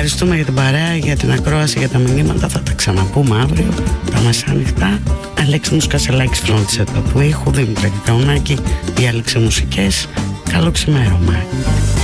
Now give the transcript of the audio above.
ευχαριστούμε για την παρέα, για την ακρόαση, για τα μηνύματα. Θα τα ξαναπούμε αύριο τα μεσάνυχτα. Αλέξανδρος Κασελάκης φρόντισε το του ήχου, Δήμητρα Κικαουνάκη διάλεξε μουσικές. Καλό ξημέρωμα.